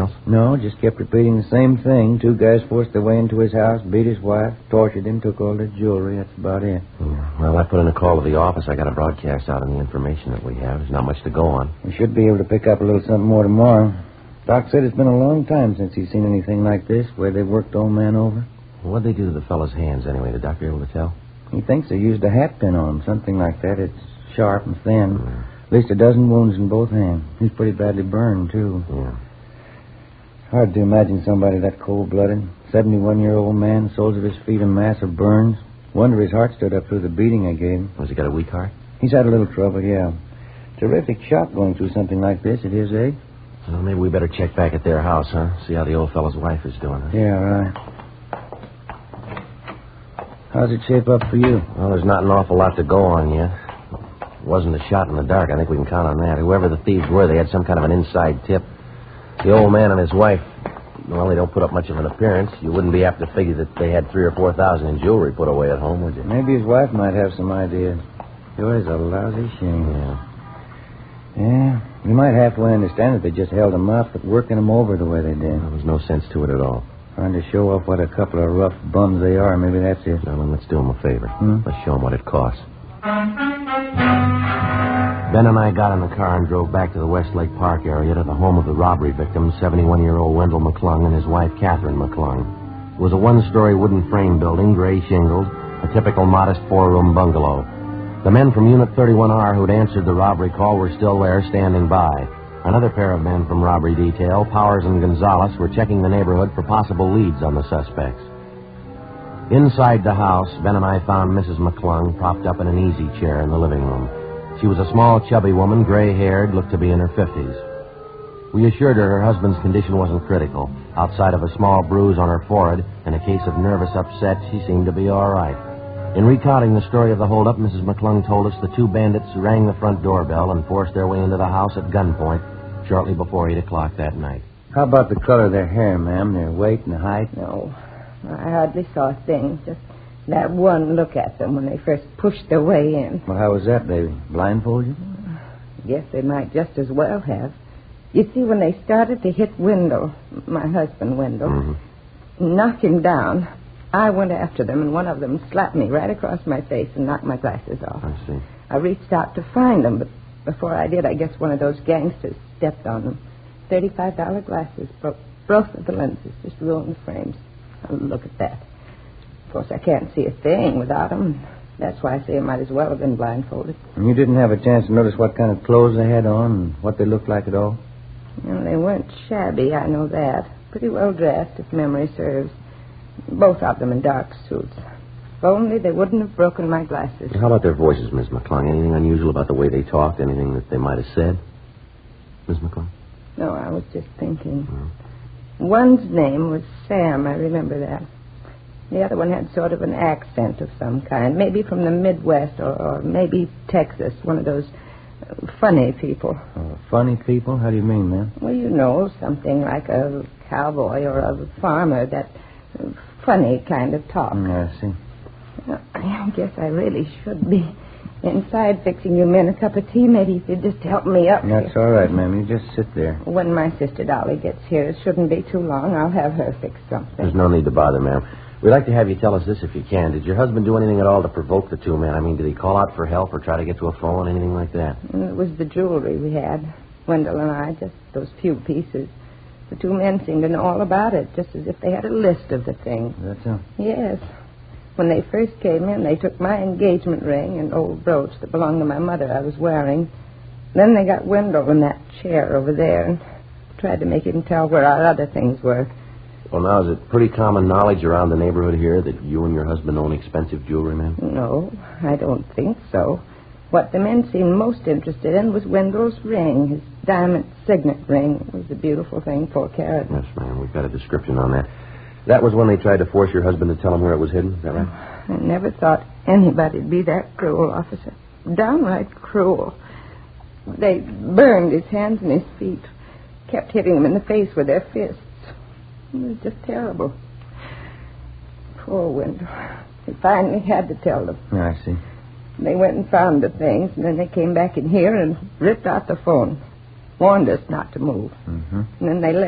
else? No, just kept repeating the same thing. Two guys forced their way into his house, beat his wife, tortured him, took all their jewelry. That's about it. Yeah. Well, I put in a call to the office. I got a broadcast out on the information that we have. There's not much to go on. We should be able to pick up a little something more tomorrow. Doc said it's been a long time since he's seen anything like this, where they worked old man over. Well, what'd they do to the fellow's hands, anyway? The doctor able to tell? He thinks they used a hat pin on him, something like that. It's sharp and thin. At least a dozen wounds in both hands. He's pretty badly burned, too. Yeah. Hard to imagine somebody that cold-blooded. 71-year-old man, soles of his feet a mass of burns. Wonder his heart stood up through the beating I gave him. Has he got a weak heart? He's had a little trouble, yeah. Terrific shock going through something like this at his age. Well, maybe we better check back at their house, huh? See how the old fellow's wife is doing, huh? Yeah, right. How's it shape up for you? Well, there's not an awful lot to go on yet. It wasn't a shot in the dark. I think we can count on that. Whoever the thieves were, they had some kind of an inside tip. The old man and his wife, well, they don't put up much of an appearance. You wouldn't be apt to figure that they had $3,000 or $4,000 in jewelry put away at home, would you? Maybe his wife might have some idea. Sure is a lousy shame. Yeah, you might halfway understand that they just held him up, but working him over the way they did. There was no sense to it at all. Trying to show off what a couple of rough bums they are. Maybe that's it. Well, then let's do them a favor. Let's show them what it costs. Ben and I got in the car and drove back to the Westlake Park area to the home of the robbery victim, 71-year-old Wendell McClung, and his wife, Catherine McClung. It was a one-story wooden frame building, gray shingled, a typical modest four-room bungalow. The men from Unit 31R who'd answered the robbery call were still there, standing by. Another pair of men from robbery detail, Powers and Gonzalez, were checking the neighborhood for possible leads on the suspects. Inside the house, Ben and I found Mrs. McClung propped up in an easy chair in the living room. She was a small, chubby woman, gray-haired, looked to be in her 50s. We assured her her husband's condition wasn't critical. Outside of a small bruise on her forehead and a case of nervous upset, she seemed to be all right. In recounting the story of the holdup, Mrs. McClung told us the two bandits rang the front doorbell and forced their way into the house at gunpoint shortly before 8 o'clock that night. How about the color of their hair, ma'am? Their weight and height? No, I hardly saw things. Just that one look at them when they first pushed their way in. Well, how was that, baby? Blindfold you? Guess they might just as well have. You see, when they started to hit Wendell, my husband Wendell, knock him down, I went after them, and one of them slapped me right across my face and knocked my glasses off. I see. I reached out to find them, but before I did, I guess one of those gangsters stepped on them. $35 glasses, broke both of the lenses, just ruined the frames. Now, look at that. Of course, I can't see a thing without them. That's why I say I might as well have been blindfolded. And you didn't have a chance to notice what kind of clothes they had on and what they looked like at all? Well, they weren't shabby, I know that. Pretty well dressed, if memory serves. Both of them in dark suits. If only they wouldn't have broken my glasses. How about their voices, Miss McClung? Anything unusual about the way they talked? Anything that they might have said? Miss McClung? No, I was just thinking. One's name was Sam, I remember that. The other one had sort of an accent of some kind, maybe from the Midwest or maybe Texas, one of those funny people. Funny people? How do you mean, ma'am? Well, you know, something like a cowboy or a farmer, that funny kind of talk. I see. Well, I guess I really should be inside fixing you men a cup of tea. Maybe if you'd just help me up. That's all right, ma'am. You just sit there. When my sister Dolly gets here, it shouldn't be too long. I'll have her fix something. There's no need to bother, ma'am. We'd like to have you tell us this if you can. Did your husband do anything at all to provoke the two men? I mean, did he call out for help or try to get to a phone, anything like that? It was the jewelry we had, Wendell and I, just those few pieces. The two men seemed to know all about it, just as if they had a list of the things. That's all? Yes. When they first came in, they took my engagement ring and old brooch that belonged to my mother I was wearing. Then they got Wendell in that chair over there and tried to make him tell where our other things were. Well, now, is it pretty common knowledge around the neighborhood here that you and your husband own expensive jewelry, ma'am? No, I don't think so. What the men seemed most interested in was Wendell's ring, his diamond signet ring. It was a beautiful thing, 4 carat. Yes, ma'am. We've got a description on that. That was when they tried to force your husband to tell them where it was hidden, is that right? I never thought anybody'd be that cruel, officer. Downright cruel. They burned his hands and his feet, kept hitting him in the face with their fists. It was just terrible. Poor Wendell. He finally had to tell them. I see. They went and found the things, and then they came back in here and ripped out the phone. Warned us not to move. And then they left.